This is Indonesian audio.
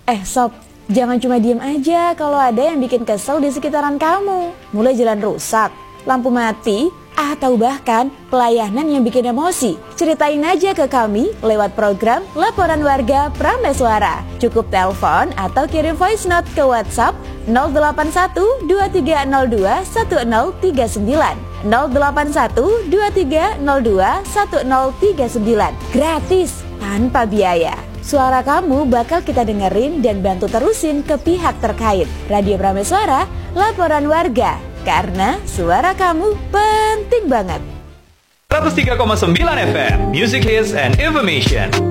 Sob, jangan cuma diem aja kalau ada yang bikin kesel di sekitaran kamu. Mulai jalan rusak, lampu mati, atau bahkan pelayanan yang bikin emosi. Ceritain aja ke kami lewat program Laporan Warga Prameswara. Cukup telepon atau kirim voice note ke WhatsApp 081 2302 1039 081 2302 1039. Gratis, tanpa biaya. Suara kamu bakal kita dengerin dan bantu terusin ke pihak terkait. Radio Prameswara, Laporan Warga. Karena suara kamu penting banget. 103,9 FM, Music Hits and Information.